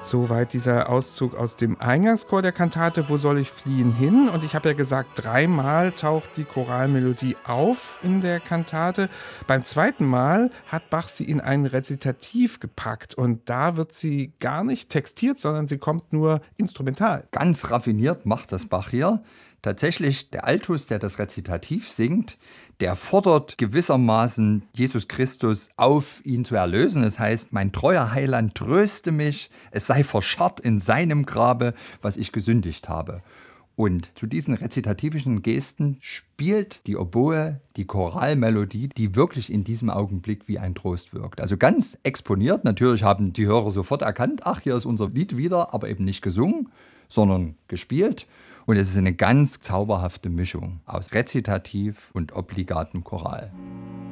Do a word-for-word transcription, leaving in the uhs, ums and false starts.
Soweit dieser Auszug aus dem Eingangschor der Kantate Wo soll ich fliehen hin? Und ich habe ja gesagt, dreimal taucht die Choralmelodie auf in der Kantate. Beim zweiten Mal hat Bach sie in ein Rezitativ gepackt und da wird sie gar nicht textiert, sondern sie kommt nur instrumental. Ganz raffiniert macht das Bach hier. Tatsächlich, der Altus, der das Rezitativ singt, der fordert gewissermaßen Jesus Christus auf, ihn zu erlösen. Das heißt, mein treuer Heiland, tröste mich, es sei verscharrt in seinem Grabe, was ich gesündigt habe. Und zu diesen rezitativischen Gesten spielt die Oboe die Choralmelodie, die wirklich in diesem Augenblick wie ein Trost wirkt. Also ganz exponiert. Natürlich haben die Hörer sofort erkannt, ach, hier ist unser Lied wieder, aber eben nicht gesungen, sondern gespielt. Und es ist eine ganz zauberhafte Mischung aus Rezitativ und obligatem Choral.